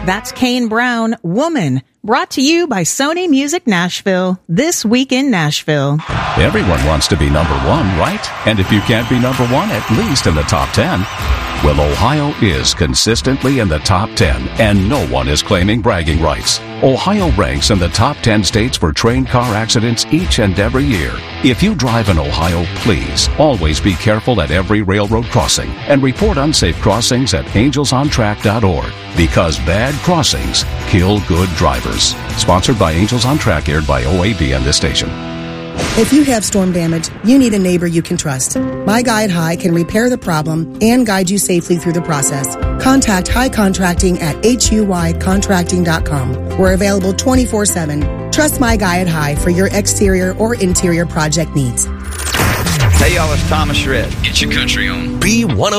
That's Kane Brown, Woman, brought to you by Sony Music Nashville, This Week in Nashville. Everyone wants to be number one, right? And if you can't be number one, at least in the top 10. Well, Ohio is consistently in the top 10, and no one is claiming bragging rights. Ohio ranks in the top 10 states for train car accidents each and every year. If you drive in Ohio, please always be careful at every railroad crossing and report unsafe crossings at angelsontrack.org, because bad crossings kill good drivers. Sponsored by Angels on Track, aired by OAB and this station. If you have storm damage, you need a neighbor you can trust. My Guy at High can repair the problem and guide you safely through the process. Contact High Contracting at huycontracting.com. We're available 24/7. Trust My Guy at High for your exterior or interior project needs. Hey y'all, it's Thomas Shred. Get your country on. B1